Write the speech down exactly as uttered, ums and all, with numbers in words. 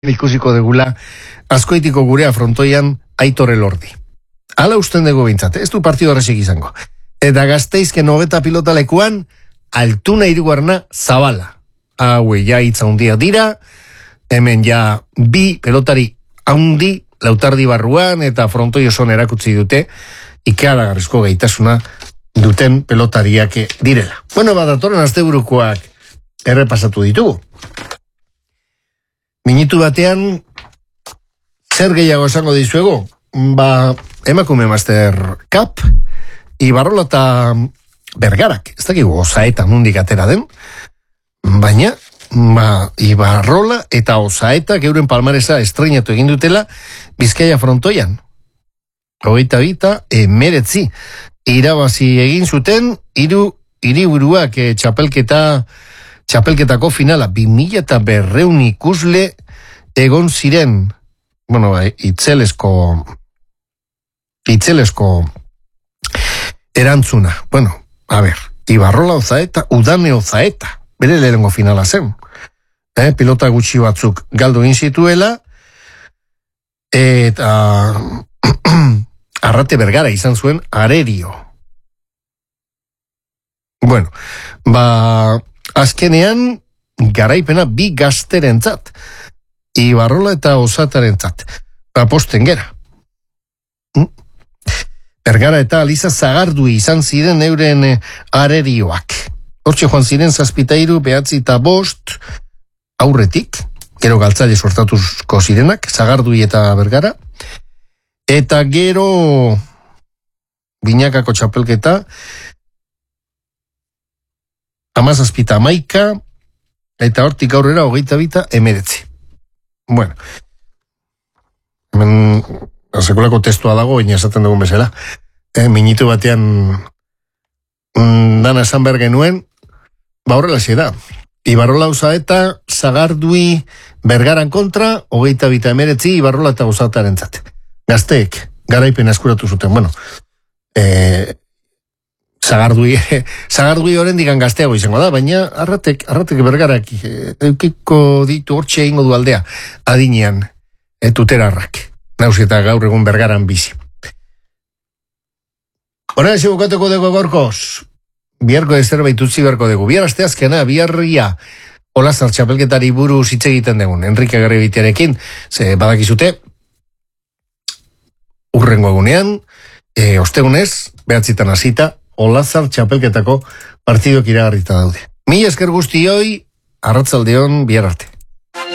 ikusiko degula Azkoitiko gurea frontoian Aitor Elordi. Hala usten dugu bintzat, ez du partido horrezik izango. Eta Gasteizken hogeta pilota lekuan, Altuna hirugarrena Zabala. Haue ja hitza hundia dira, hemen ja bi pelotari haundi, Lautardi barruan eta frontoi osoan erakutsi dute, ikaragarrizko gaitasuna duten pelotariak direla. Bueno, badatoren asteburukoak errepasatu ditugu. Minutu batean, zer gehiago esango dizuego? Ba, emakume Master Cup, Ibarrola eta Bergarak, ez dakigu Osaeta nundik atera den, baina, ba, Ibarrola eta Osaeta geuren palmaresa estreinatu egin dutela Bizkaia frontoian. Hogeita bita, emeretzi, irabazi egin zuten, hiru hiriburuak e, txapelketa txapelketako finala, bi mila eta berreun ikusle egon ziren, bueno, itzelesko itzelesko erantzuna. Bueno, a ver, Ibarrola Ozaeta, Udane Ozaeta, bere lehengo finala zen. Eh, pilota gutxi batzuk galdu egin zituela, eta Arrate Bergara izan zuen arerio. Bueno, ba, azkenean garaipena bi gazterentzat, Ibarrola eta Osatarentzat. Ba, posten gera. Hm? Bergara eta Aliza Zagardui izan ziren euren arerioak. Hortxe joan ziren zazpitairu, behatzi eta bost aurretik, gero galtzaile sortatuzko zirenak, Zagardui eta Bergara, eta gero binakako txapelketa, amazazpita amaika, eta hortik aurrera hogeita bita emeretzi. Bueno, hemen sekulako testua dago, baina esaten dugun bezala. Eh, minitu batean mm, dana esan behar genuen, ba horrela xe da. Ibarrola Osaeta, Zagardui Bergaran kontra, hogeita bita emeretzi, Ibarrola eta Osataren zat. Gazteek, garaipen eskuratu zuten, bueno, eh, Zagardui, Zagardui horren digan gazteago izango da, baina arratek, arratek Bergarak eukiko ditu hortxe ingo du aldea, adinean, etuterarrak, nauzi eta gaur egun Bergaran bizi. Hora, ese bukatuko dugu gorkoz, biharko ez zerbait utzi beharko dugu, bihar asteazkena, biharria, Olazar txapelketari buruz hitz egiten dugun, Enrique Garribitiarekin, ze badakizute, urrengo egunean, e, ostegunez, behatzitan hasita, Olazar txapelketako partidok iragarrita daude. Mila esker guztioi, arratzaldeon, bihar arte.